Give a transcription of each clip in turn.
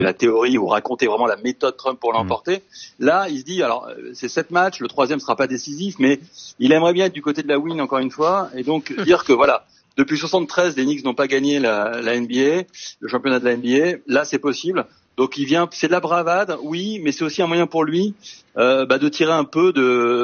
la théorie ou raconter vraiment la méthode Trump pour l'emporter. Là, il se dit, alors, c'est 7 matchs, le 3e sera pas décisif, mais il aimerait bien être du côté de la win encore une fois, et donc dire que voilà, depuis 73, les Knicks n'ont pas gagné la NBA, le championnat de la NBA, là c'est possible. Donc il vient, c'est de la bravade, oui, mais c'est aussi un moyen pour lui de tirer un peu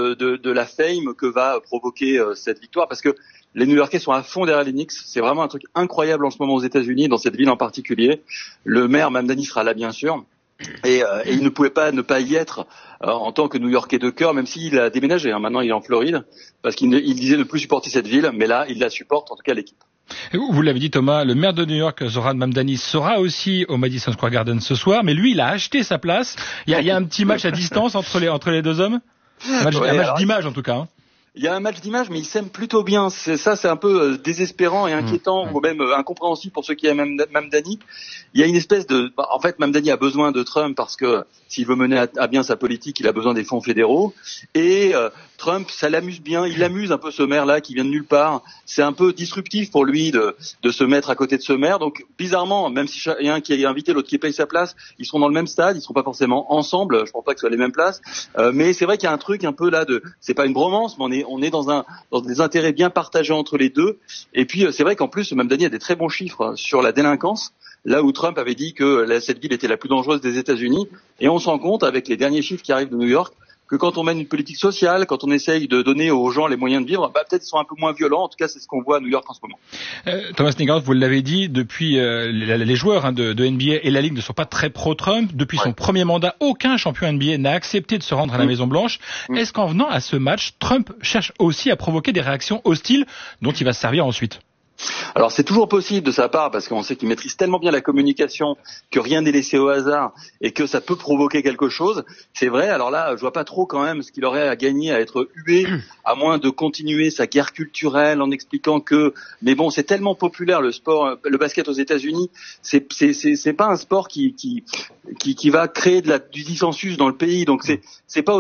de la fame que va provoquer cette victoire, parce que les New-Yorkais sont à fond derrière les Knicks. C'est vraiment un truc incroyable en ce moment aux États-Unis, dans cette ville en particulier. Le maire Mamdani sera là bien sûr, et il ne pouvait pas ne pas y être en tant que New-Yorkais de cœur, même s'il a déménagé. Maintenant il est en Floride, parce qu'il disait ne plus supporter cette ville, mais là il la supporte, en tout cas l'équipe. Vous l'avez dit Thomas, le maire de New York, Zoran Mamdani, sera aussi au Madison Square Garden ce soir, mais lui il a acheté sa place. Il y a un petit match à distance entre les deux hommes, un match d'image en tout cas. Il y a un match d'image, mais ils s'aiment plutôt bien. C'est un peu désespérant et inquiétant, ou même incompréhensible pour ceux qui aiment Mamdani. Il y a une espèce en fait, Mamdani a besoin de Trump parce que s'il veut mener à bien sa politique, il a besoin des fonds fédéraux. Et Trump, ça l'amuse bien. Il amuse un peu ce maire-là qui vient de nulle part. C'est un peu disruptif pour lui de se mettre à côté de ce maire. Donc, bizarrement, même si il y a un qui est invité, l'autre qui paye sa place, ils seront dans le même stade. Ils seront pas forcément ensemble. Je pense pas que ce soit les mêmes places. Mais c'est vrai qu'il y a un truc un peu là c'est pas une bromance, mais on est dans des intérêts bien partagés entre les deux. Et puis, c'est vrai qu'en plus, Mamdani a des très bons chiffres sur la délinquance. Là où Trump avait dit que cette ville était la plus dangereuse des États-Unis. Et on se rend compte, avec les derniers chiffres qui arrivent de New York, que quand on mène une politique sociale, quand on essaye de donner aux gens les moyens de vivre, peut-être ils sont un peu moins violents. En tout cas, c'est ce qu'on voit à New York en ce moment. Thomas Negaroff, vous l'avez dit, depuis les joueurs de NBA et la Ligue ne sont pas très pro-Trump. Depuis son premier mandat, aucun champion NBA n'a accepté de se rendre à la Maison-Blanche. Est-ce qu'en venant à ce match, Trump cherche aussi à provoquer des réactions hostiles dont il va se servir ensuite? Alors c'est toujours possible de sa part, parce qu'on sait qu'il maîtrise tellement bien la communication que rien n'est laissé au hasard et que ça peut provoquer quelque chose. C'est vrai, alors là je vois pas trop quand même ce qu'il aurait à gagner à être hué, à moins de continuer sa guerre culturelle en expliquant que, mais bon, c'est tellement populaire le sport, le basket aux États-Unis, c'est pas un sport qui va créer du dissensus dans le pays. Donc c'est pas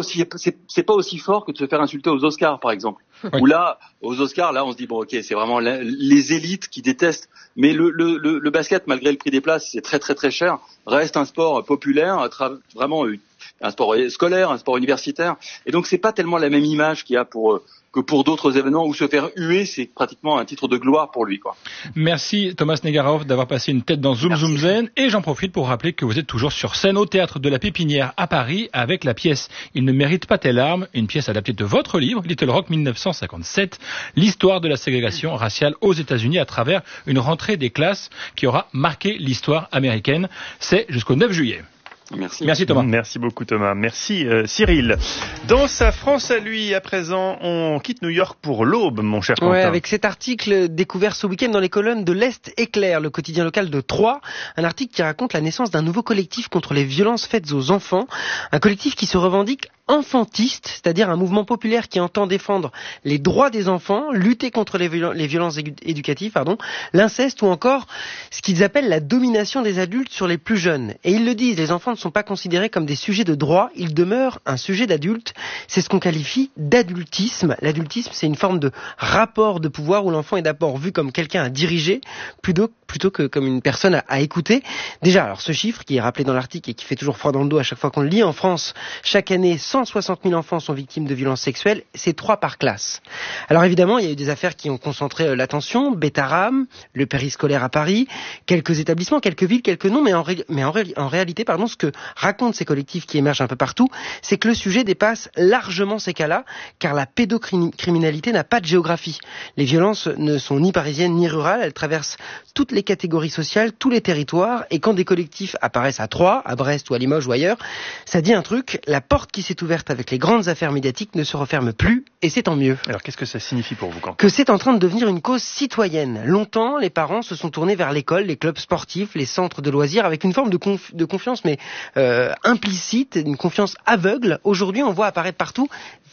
aussi fort que de se faire insulter aux Oscars par exemple. Oui. Où là, aux Oscars, là, on se dit bon, ok, c'est vraiment les élites qui détestent. Mais le basket, malgré le prix des places, c'est très très très cher, reste un sport populaire, vraiment un sport scolaire, un sport universitaire. Et donc c'est pas tellement la même image qu'il y a que pour d'autres événements où se faire huer, c'est pratiquement un titre de gloire pour lui, quoi. Merci Thomas Negaroff d'avoir passé une tête dans Zoom Zoom Zen, et j'en profite pour rappeler que vous êtes toujours sur scène au Théâtre de la Pépinière à Paris avec la pièce Il ne mérite pas tes larmes, une pièce adaptée de votre livre Little Rock 1957, l'histoire de la ségrégation raciale aux États-Unis à travers une rentrée des classes qui aura marqué l'histoire américaine. C'est jusqu'au 9 juillet. Merci Thomas. Merci beaucoup Thomas. Merci Cyril. Dans sa France à lui, à présent, on quitte New York pour l'Aube, mon cher Quentin. Ouais, avec cet article découvert ce week-end dans les colonnes de l'Est Éclair, le quotidien local de Troyes. Un article qui raconte la naissance d'un nouveau collectif contre les violences faites aux enfants. Un collectif qui se revendique enfantiste, c'est-à-dire un mouvement populaire qui entend défendre les droits des enfants, lutter contre les violences éducatives, l'inceste ou encore ce qu'ils appellent la domination des adultes sur les plus jeunes. Et ils le disent, les enfants ne sont pas considérés comme des sujets de droit, ils demeurent un sujet d'adulte. C'est ce qu'on qualifie d'adultisme. L'adultisme, c'est une forme de rapport de pouvoir où l'enfant est d'abord vu comme quelqu'un à diriger plutôt que comme une personne à écouter. Déjà, alors ce chiffre qui est rappelé dans l'article et qui fait toujours froid dans le dos à chaque fois qu'on le lit, en France, chaque année, 160 000 enfants sont victimes de violences sexuelles, c'est 3 par classe. Alors évidemment, il y a eu des affaires qui ont concentré l'attention, Bétaram, le périscolaire à Paris, quelques établissements, quelques villes, quelques noms, mais en réalité, ce que racontent ces collectifs qui émergent un peu partout, c'est que le sujet dépasse largement ces cas-là, car la pédocriminalité n'a pas de géographie. Les violences ne sont ni parisiennes ni rurales, elles traversent toutes les catégories sociales, tous les territoires, et quand des collectifs apparaissent à Troyes, à Brest ou à Limoges ou ailleurs, ça dit un truc, la porte qui s'est ouverte avec les grandes affaires médiatiques ne se referme plus, et c'est tant mieux. Alors qu'est-ce que ça signifie pour vous, Quentin ? Que c'est en train de devenir une cause citoyenne. Longtemps, les parents se sont tournés vers l'école, les clubs sportifs, les centres de loisirs, avec une forme de confiance, mais implicite, une confiance aveugle. Aujourd'hui, on voit apparaître partout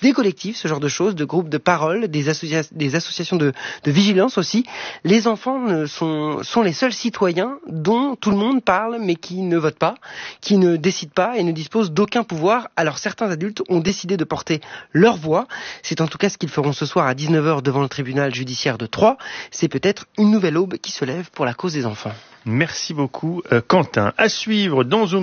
des collectifs, ce genre de choses, de groupes de parole, des associations de vigilance aussi. Les enfants sont les seuls citoyens dont tout le monde parle, mais qui ne votent pas, qui ne décident pas et ne disposent d'aucun pouvoir. Alors certains adultes ont décidé de porter leur voix. C'est en tout cas ce qu'ils feront ce soir à 19h devant le tribunal judiciaire de Troyes. C'est peut-être une nouvelle aube qui se lève pour la cause des enfants. Merci beaucoup, Quentin. À suivre dans Zoom.